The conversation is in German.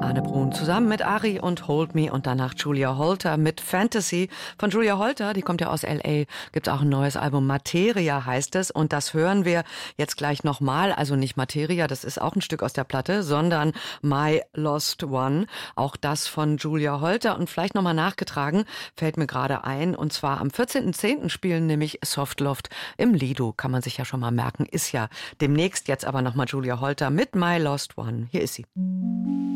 Arne Brun zusammen mit Ari und Hold Me und danach Julia Holter mit Fantasy. Von Julia Holter, die kommt ja aus L.A., gibt es auch ein neues Album, Materia heißt es. Und das hören wir jetzt gleich nochmal. Also nicht Materia, das ist auch ein Stück aus der Platte, sondern My Lost One. Auch das von Julia Holter. Und vielleicht nochmal nachgetragen, fällt mir gerade ein. Und zwar am 14.10. spielen nämlich Softloft im Lido. Kann man sich ja schon mal merken. Ist ja demnächst. Jetzt aber nochmal Julia Holter mit My Lost One. Hier ist sie.